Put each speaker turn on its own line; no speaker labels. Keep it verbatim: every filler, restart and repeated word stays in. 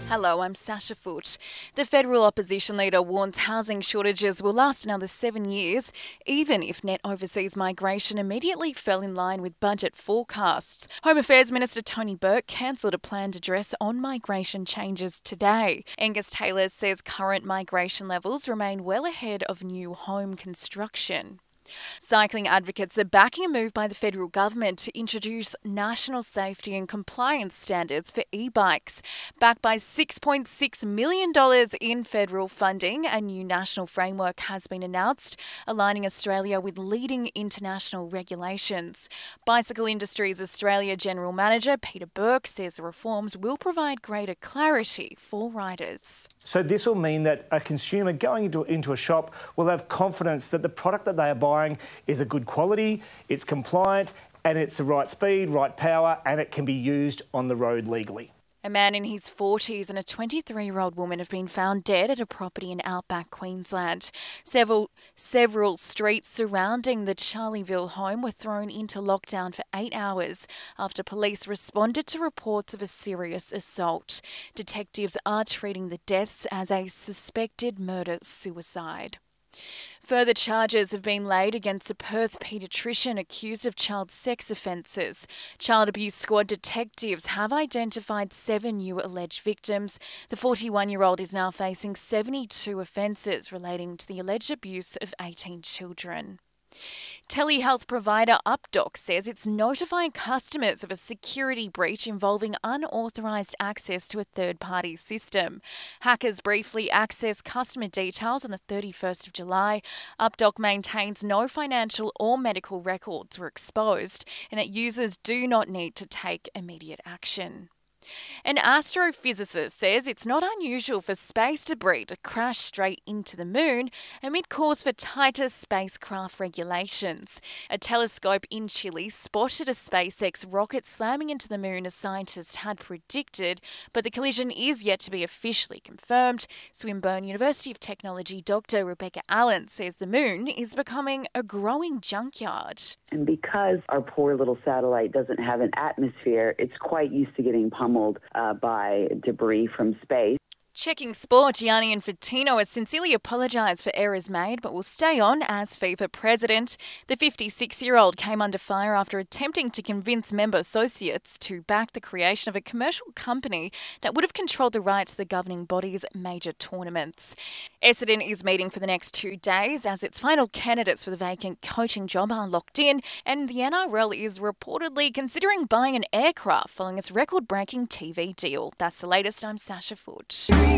Hello, I'm Sasha Foote. The federal opposition leader warns housing shortages will last another seven years, even if net overseas migration immediately fell in line with budget forecasts. Home Affairs Minister Tony Burke cancelled a planned address on migration changes today. Angus Taylor says current migration levels remain well ahead of new home construction. Cycling advocates are backing a move by the federal government to introduce national safety and compliance standards for e-bikes. Backed by six point six million dollars in federal funding, a new national framework has been announced, aligning Australia with leading international regulations. Bicycle Industries Australia General Manager Peter Burke says the reforms will provide greater clarity for riders.
So this will mean that a consumer going into, into a shop will have confidence that the product that they are buying is a good quality, it's compliant, and it's the right speed, right power, and it can be used on the road legally.
A man in his forties and a twenty-three-year-old woman have been found dead at a property in outback Queensland. Several several streets surrounding the Charlieville home were thrown into lockdown for eight hours after police responded to reports of a serious assault. Detectives are treating the deaths as a suspected murder-suicide. Further charges have been laid against a Perth paediatrician accused of child sex offences. Child Abuse Squad detectives have identified seven new alleged victims. The forty-one-year-old is now facing seventy-two offences relating to the alleged abuse of eighteen children. Telehealth provider UpDoc says it's notifying customers of a security breach involving unauthorised access to a third-party system. Hackers briefly accessed customer details on the thirty-first of July. UpDoc maintains no financial or medical records were exposed and that users do not need to take immediate action. An astrophysicist says it's not unusual for space debris to crash straight into the moon amid calls for tighter spacecraft regulations. A telescope in Chile spotted a SpaceX rocket slamming into the moon as scientists had predicted, but the collision is yet to be officially confirmed. Swinburne University of Technology Doctor Rebecca Allen says the moon is becoming a growing junkyard.
And because our poor little satellite doesn't have an atmosphere, it's quite used to getting pummeled Uh, by debris from space.
Checking sport, Gianni Infantino has sincerely apologised for errors made but will stay on as FIFA president. The fifty-six-year-old came under fire after attempting to convince member associates to back the creation of a commercial company that would have controlled the rights of the governing body's major tournaments. Essendon is meeting for the next two days as its final candidates for the vacant coaching job are locked in, and the N R L is reportedly considering buying an aircraft following its record-breaking T V deal. That's the latest. I'm Sasha Foote.